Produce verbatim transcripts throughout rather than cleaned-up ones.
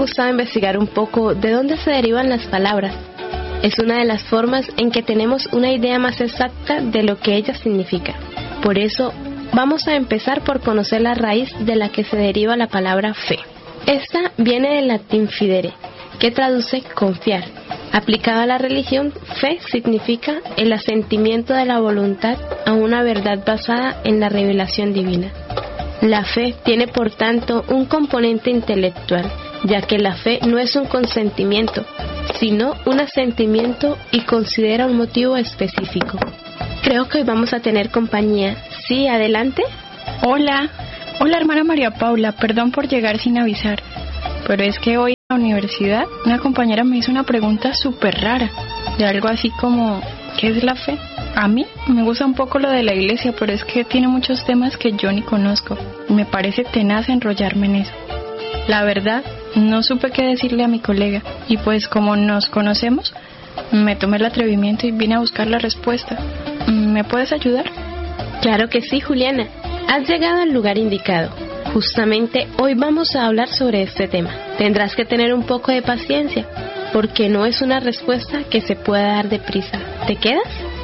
gustado investigar un poco de dónde se derivan las palabras. Es una de las formas en que tenemos una idea más exacta de lo que ellas significan. Por eso, vamos a empezar por conocer la raíz de la que se deriva la palabra fe. Esta viene del latín fidere, que traduce confiar. Aplicada a la religión, fe significa el asentimiento de la voluntad a una verdad basada en la revelación divina. La fe tiene por tanto un componente intelectual, ya que la fe no es un consentimiento, sino un asentimiento y considera un motivo específico. Creo que hoy vamos a tener compañía. ¿Sí, adelante? Hola, hola hermana María Paula, perdón por llegar sin avisar, pero es que hoy en la universidad una compañera me hizo una pregunta súper rara, de algo así como, ¿qué es la fe? A mí me gusta un poco lo de la iglesia, pero es que tiene muchos temas que yo ni conozco, y me parece tenaz enrollarme en eso. La verdad, no supe qué decirle a mi colega, y pues como nos conocemos, me tomé el atrevimiento y vine a buscar la respuesta. ¿Me puedes ayudar? Claro que sí, Juliana. Has llegado al lugar indicado. Justamente hoy vamos a hablar sobre este tema. Tendrás que tener un poco de paciencia, porque no es una respuesta que se pueda dar deprisa. ¿Te quedas?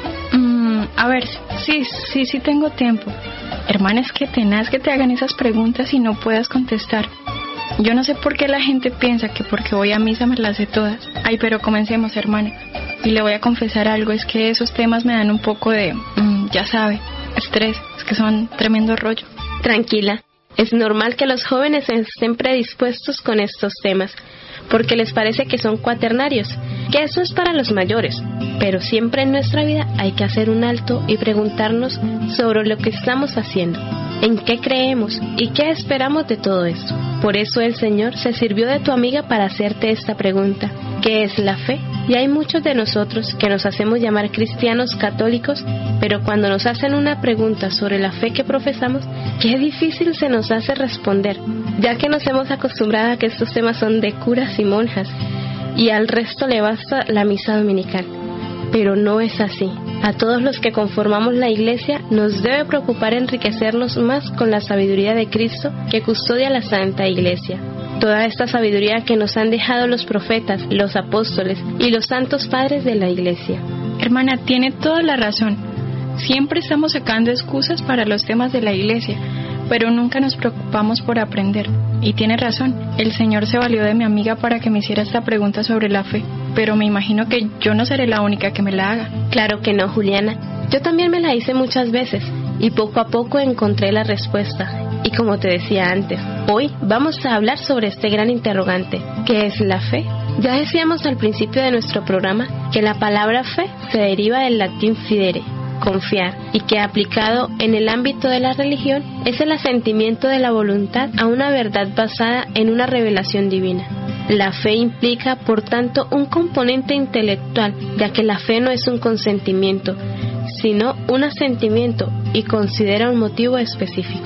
Mm, a ver, sí, sí, sí tengo tiempo. Hermana, es que tenaz que te hagan esas preguntas y no puedas contestar. Yo no sé por qué la gente piensa que porque voy a misa me las sé todas. Ay, pero comencemos, hermana. Y le voy a confesar algo, es que esos temas me dan un poco de, mmm, ya sabe, estrés, es que son tremendo rollo. Tranquila, es normal que los jóvenes estén predispuestos con estos temas, porque les parece que son cuaternarios, que eso es para los mayores, pero siempre en nuestra vida hay que hacer un alto y preguntarnos sobre lo que estamos haciendo, en qué creemos y qué esperamos de todo esto. Por eso el Señor se sirvió de tu amiga para hacerte esta pregunta, ¿qué es la fe? Y hay muchos de nosotros que nos hacemos llamar cristianos católicos, pero cuando nos hacen una pregunta sobre la fe que profesamos, qué difícil se nos hace responder, ya que nos hemos acostumbrado a que estos temas son de curas y monjas, y al resto le basta la misa dominical. Pero no es así. A todos los que conformamos la Iglesia nos debe preocupar enriquecernos más con la sabiduría de Cristo que custodia la Santa Iglesia. Toda esta sabiduría que nos han dejado los profetas, los apóstoles y los santos padres de la Iglesia. Hermana, tiene toda la razón. Siempre estamos sacando excusas para los temas de la Iglesia, pero nunca nos preocupamos por aprender. Y tiene razón, el Señor se valió de mi amiga para que me hiciera esta pregunta sobre la fe, pero me imagino que yo no seré la única que me la haga. Claro que no, Juliana. Yo también me la hice muchas veces y poco a poco encontré la respuesta. Y como te decía antes, hoy vamos a hablar sobre este gran interrogante, ¿qué es la fe? Ya decíamos al principio de nuestro programa que la palabra fe se deriva del latín fidere, confiar, y que aplicado en el ámbito de la religión es el asentimiento de la voluntad a una verdad basada en una revelación divina. La fe implica, por tanto, un componente intelectual, ya que la fe no es un consentimiento, sino un asentimiento y considera un motivo específico.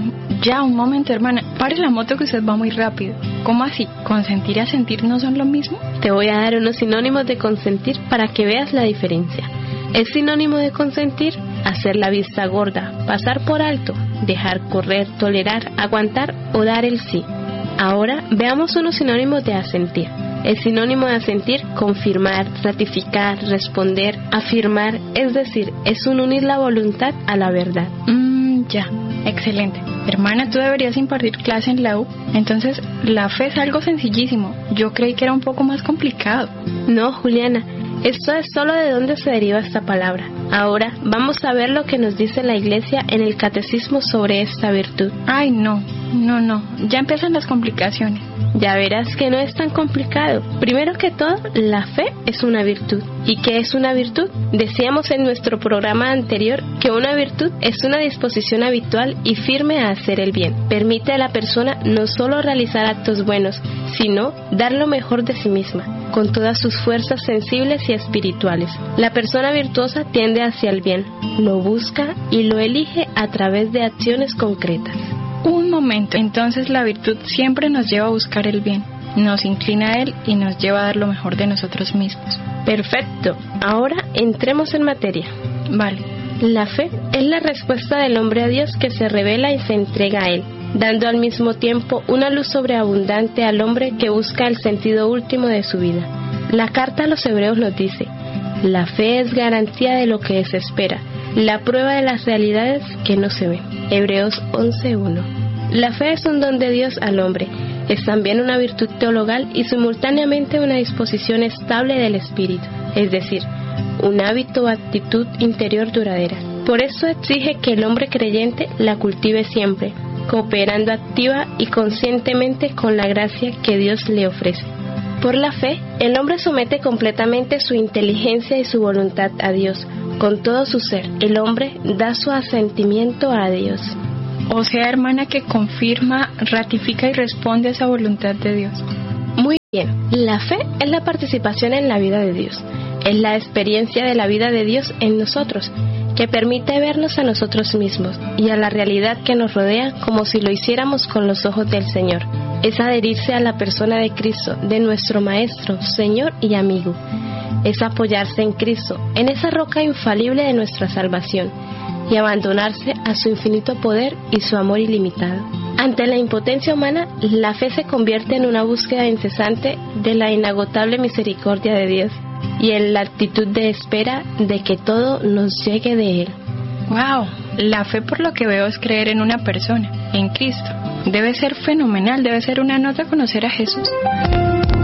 Ya, un momento, hermana. Pare la moto que usted va muy rápido. ¿Cómo así? ¿Consentir y asentir no son lo mismo? Te voy a dar unos sinónimos de consentir para que veas la diferencia. Es sinónimo de consentir, hacer la vista gorda, pasar por alto, dejar correr, tolerar, aguantar o dar el sí. Ahora veamos unos sinónimos de asentir. El sinónimo de asentir, confirmar, ratificar, responder, afirmar, es decir, es un unir la voluntad a la verdad. Mmm, ya, excelente. Hermana, tú deberías impartir clase en la U. Entonces, la fe es algo sencillísimo. Yo creí que era un poco más complicado. No, Juliana, esto es solo de dónde se deriva esta palabra. Ahora, vamos a ver lo que nos dice la Iglesia en el Catecismo sobre esta virtud. Ay, no, no, no, ya empiezan las complicaciones. Ya verás que no es tan complicado. Primero que todo, la fe es una virtud. ¿Y qué es una virtud? Decíamos en nuestro programa anterior que una virtud es una disposición habitual y firme a hacer el bien. Permite a la persona no solo realizar actos buenos, sino dar lo mejor de sí misma, con todas sus fuerzas sensibles y espirituales. La persona virtuosa tiende hacia el bien, lo busca y lo elige a través de acciones concretas. Un momento, entonces la virtud siempre nos lleva a buscar el bien, nos inclina a él y nos lleva a dar lo mejor de nosotros mismos. Perfecto, ahora entremos en materia. Vale. La fe es la respuesta del hombre a Dios que se revela y se entrega a Él. dando al mismo tiempo una luz sobreabundante al hombre que busca el sentido último de su vida. La carta a los Hebreos nos dice: la fe es garantía de lo que se espera, la prueba de las realidades que no se ven. Hebreos once uno. La fe es un don de Dios al hombre, es también una virtud teologal y simultáneamente una disposición estable del espíritu, es decir, un hábito o actitud interior duradera. Por eso exige que el hombre creyente la cultive siempre, cooperando activa y conscientemente con la gracia que Dios le ofrece. Por la fe, el hombre somete completamente su inteligencia y su voluntad a Dios. Con todo su ser, el hombre da su asentimiento a Dios. O sea, hermana, que confirma, ratifica y responde a esa voluntad de Dios. Muy bien, la fe es la participación en la vida de Dios. Es la experiencia de la vida de Dios en nosotros, que permite vernos a nosotros mismos y a la realidad que nos rodea como si lo hiciéramos con los ojos del Señor. Es adherirse a la persona de Cristo, de nuestro Maestro, Señor y amigo. Es apoyarse en Cristo, en esa roca infalible de nuestra salvación, y abandonarse a su infinito poder y su amor ilimitado. Ante la impotencia humana, la fe se convierte en una búsqueda incesante de la inagotable misericordia de Dios y en la actitud de espera de que todo nos llegue de Él. ¡Wow! La fe, por lo que veo, es creer en una persona, en Cristo. Debe ser fenomenal, debe ser una nota conocer a Jesús.